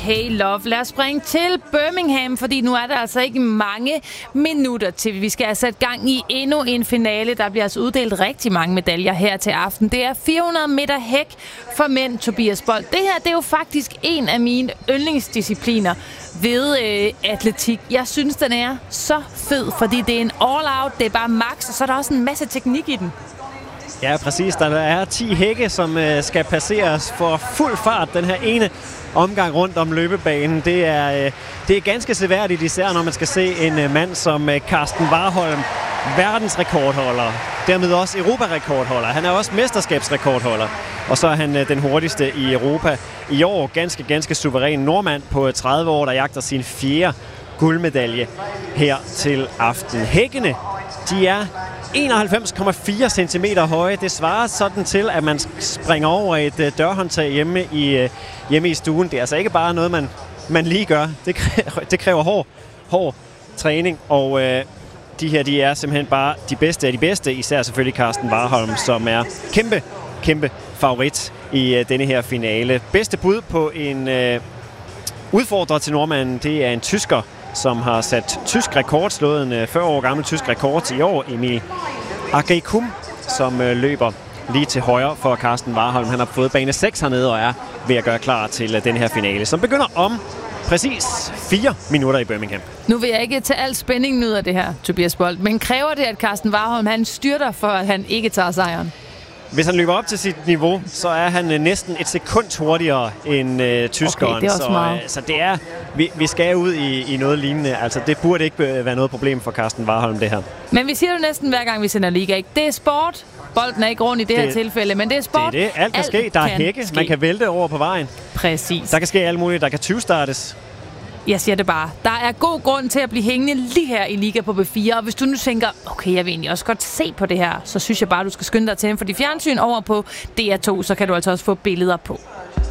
Hey Love. Lad os springe til Birmingham, fordi nu er der altså ikke mange minutter til. Vi skal have sat gang i endnu en finale. Der bliver altså uddelt rigtig mange medaljer her til aften. Det er 400 meter hæk for mænd, Tobias Bold. Det her, det er jo faktisk en af mine yndlingsdiscipliner ved atletik. Jeg synes, den er så fed, fordi det er en all-out, det er bare max, og så er der også en masse teknik i den. Ja, præcis. Der er 10 hække, som skal passeres for fuld fart den her ene omgang rundt om løbebanen. Det er ganske seværdigt, især når man skal se en mand som Karsten Warholm, verdensrekordholder, dermed også europarekordholder. Han er også mesterskabsrekordholder, og så er han den hurtigste i Europa i år. Ganske suveræn nordmand på 30 år, der jagter sin 4. guldmedalje her til aften. Hækkene, de er 91,4 cm høje. Det svarer sådan til, at man springer over et dørhåndtag hjemme i stuen. Det er altså ikke bare noget, man lige gør. Det kræver hård træning, og de her, de er simpelthen bare de bedste af de bedste. Især selvfølgelig Karsten Warholm, som er kæmpe favorit i denne her finale. Bedste bud på en udfordrer til nordmanden, det er en tysker, som har sat tysk rekord, slået en 40 år gammel tysk rekord i år, Emil Agrikum, som løber lige til højre for Karsten Warholm. Han har fået bane 6 hernede og er ved at gøre klar til den her finale, som begynder om præcis 4 minutter i Birmingham. Nu vil jeg ikke tage al spændingen ud af det her, Tobias Bold, men kræver det, at Karsten Warholm han styrter, for at han ikke tager sejren? Hvis han løber op til sit niveau, så er han næsten et sekund hurtigere end tyskeren. Okay, det er også meget. Så det er, vi skal ud i noget lignende. Altså, det burde ikke være noget problem for Karsten Warholm, det her. Men vi siger jo næsten hver gang, vi sender liga, ikke? Det er sport. Bolden er ikke rundt i det her tilfælde, men det er sport. Det er det. Alt kan ske. Der er hække. Man kan vælte over på vejen. Præcis. Der kan ske alt muligt. Der kan 20-startes. Jeg siger det bare. Der er god grund til at blive hængende lige her i Liga på B4. Og hvis du nu tænker, okay, jeg vil egentlig også godt se på det her, så synes jeg bare, du skal skynde dig til dem. For de fjernsyn over på DR2, så kan du altså også få billeder på.